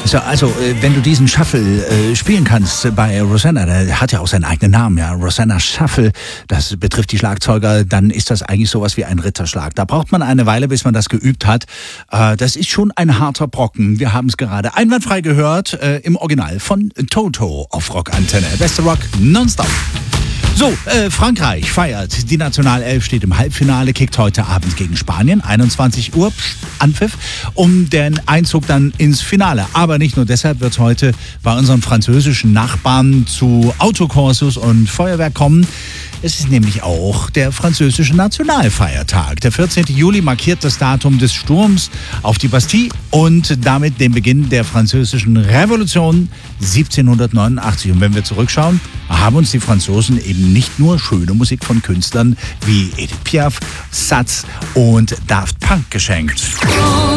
So, also, wenn du diesen Shuffle spielen kannst bei Rosanna, der hat ja auch seinen eigenen Namen, ja, Rosanna Shuffle, das betrifft die Schlagzeuger, dann ist das eigentlich sowas wie ein Ritterschlag. Da braucht man eine Weile, bis man das geübt hat. Das ist schon ein harter Brocken. Wir haben es gerade einwandfrei gehört, im Original von Toto auf Rockantenne. Beste Rock nonstop. So, Frankreich feiert. Die Nationalelf steht im Halbfinale, kickt heute Abend gegen Spanien. 21 Uhr, Anpfiff, um den Einzug dann ins Finale. Aber nicht nur deshalb wird es heute bei unseren französischen Nachbarn zu Autokorsos und Feuerwerk kommen. Es ist nämlich auch der französische Nationalfeiertag. Der 14. Juli markiert das Datum des Sturms auf die Bastille und damit den Beginn der französischen Revolution 1789. Und wenn wir zurückschauen, haben uns die Franzosen eben nicht nur schöne Musik von Künstlern wie Edith Piaf, Satz und Daft Punk geschenkt.